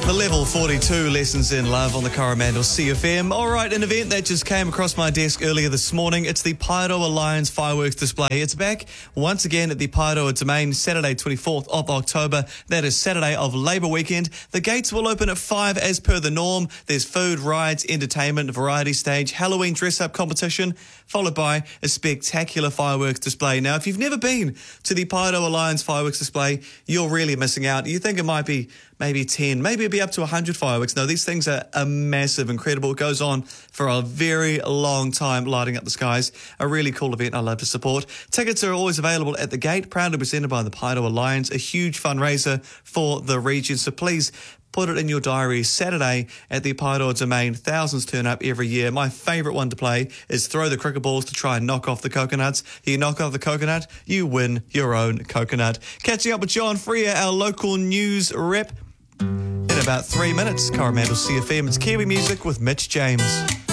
For level 42 lessons in love on the Coromandel CFM. All right, an event that just came across my desk earlier this morning. It's the Paeroa Lions fireworks display. It's back once again at the Paeroa Domain, Saturday 24th of October. That is Saturday of Labour weekend. The gates will open at 5 as per the norm. There's food, rides, entertainment, variety stage, Halloween dress-up competition, followed by a spectacular fireworks display. Now, if you've never been to the Paeroa Lions fireworks display, you're really missing out. You think it might be maybe 10, maybe it'd be up to 100 fireworks. No, these things are massive, incredible. It goes on for a very long time, lighting up the skies. A really cool event I love to support. Tickets are always available at the gate, proudly presented by the Paeroa Lions, a huge fundraiser for the region. So please put it in your diary. Saturday at the Paeroa Domain. Thousands turn up every year. My favourite one to play is throw the cricket balls to try and knock off the coconuts. You knock off the coconut, you win your own coconut. Catching up with John Freer, our local news rep, in about 3 minutes. Coromandel CFM. It's Kiwi Music with Mitch James.